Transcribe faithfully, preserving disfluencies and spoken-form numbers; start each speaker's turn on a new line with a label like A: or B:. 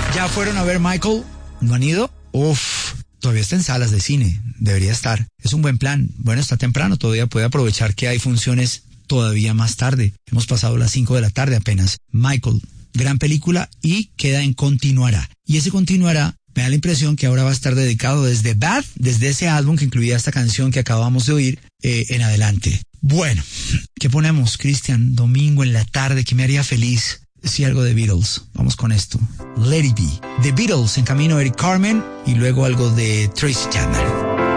A: ¿Ya fueron a ver Michael? ¿No han ido? Uf, todavía está en salas de cine. Debería estar. Es un buen plan. Bueno, está temprano. Todavía puede aprovechar que hay funciones todavía más tarde. Hemos pasado las cinco de la tarde apenas. Michael, gran película y queda en Continuará. Y ese Continuará me da la impresión que ahora va a estar dedicado desde Bad, desde ese álbum que incluía esta canción que acabamos de oír, eh, en adelante. Bueno, ¿qué ponemos, Cristian? Domingo en la tarde, que me haría feliz. Sí, algo de Beatles. Vamos con esto. Let It Be. The Beatles en camino, Eric Carmen, y luego algo de Tracy Chapman.